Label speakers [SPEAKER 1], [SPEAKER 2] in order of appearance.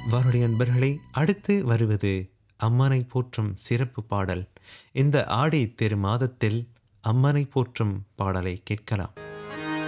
[SPEAKER 1] வானொலி அன்பர்களே, அடுத்து வருவது அம்மனை போற்றும் சிறப்பு பாடல். இந்த ஆடி திரு மாதத்தில் அம்மனை போற்றும் பாடலை கேட்கலாம்.